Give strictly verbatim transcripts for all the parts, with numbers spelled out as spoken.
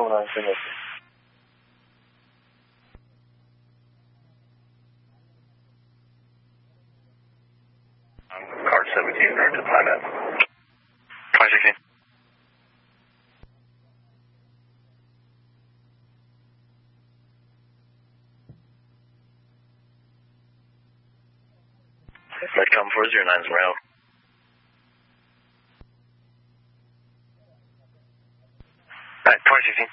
oh nine single. Card seventeen, right to find out. twenty sixteen. Medcom four zero nine is rail. Alright, twenty sixteen.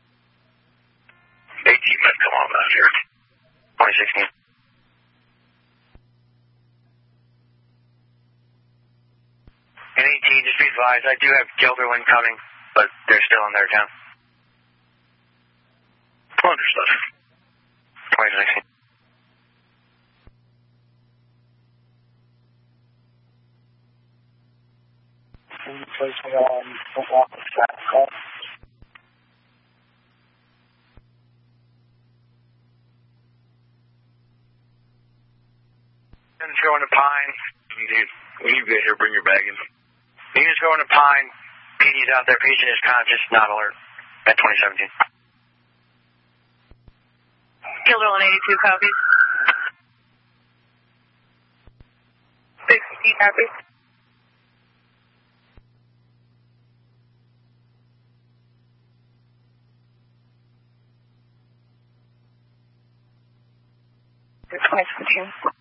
eighteen Medcom on that here. twenty sixteen. And eighteen, just be advised, I do have Gilderland coming, but they're still in their town. Understood. twenty sixteen. Placing on football track call. Units going to Pine. Dude, when you get here, bring your bag in. Units going to Pine. P D's out there. Patient is conscious, not alert. At twenty seventeen. Gilderland eighty-two copies. sixty copies. twenty seventeen.